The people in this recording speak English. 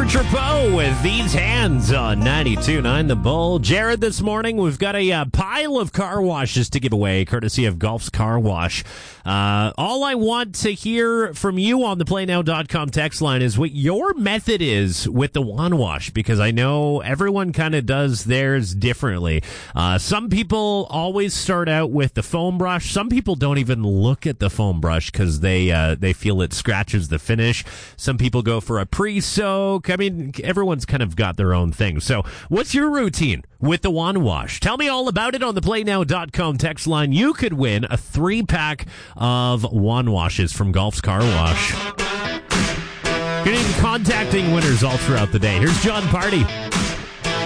Trapeau with These Hands on 92.9 The Bull. Jared, this morning we've got a pile of car washes to give away, courtesy of Golf's Car Wash. All I want to hear from you on the PlayNow.com text line is what your method is with the wand wash, because I know everyone kind of does theirs differently. Some people always start out with the foam brush. Some people don't even look at the foam brush because they feel it scratches the finish. Some people go for a pre-soak. I mean, everyone's kind of got their own thing. So what's your routine with the wand wash? Tell me all about it on the PlayNow.com text line. You could win a 3-pack of wand washes from Golf's Car Wash. You're contacting winners all throughout the day. Here's John Party.